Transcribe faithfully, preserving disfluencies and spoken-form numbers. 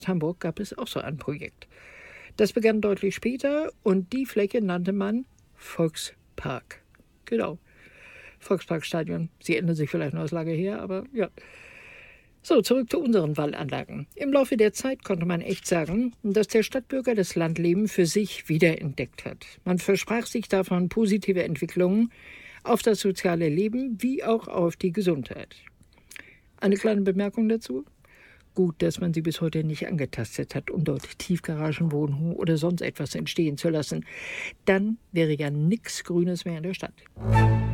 Hamburg gab es auch so ein Projekt. Das begann deutlich später und die Fläche nannte man Volkspark. Genau. Volksparkstadion. Sie ändern sich vielleicht noch aus lange her, aber ja. So, zurück zu unseren Wallanlagen. Im Laufe der Zeit konnte man echt sagen, dass der Stadtbürger das Landleben für sich wiederentdeckt hat. Man versprach sich davon positive Entwicklungen auf das soziale Leben wie auch auf die Gesundheit. Eine kleine Bemerkung dazu? Gut, dass man sie bis heute nicht angetastet hat, um dort Tiefgaragen, Wohnungen oder sonst etwas entstehen zu lassen. Dann wäre ja nichts Grünes mehr in der Stadt.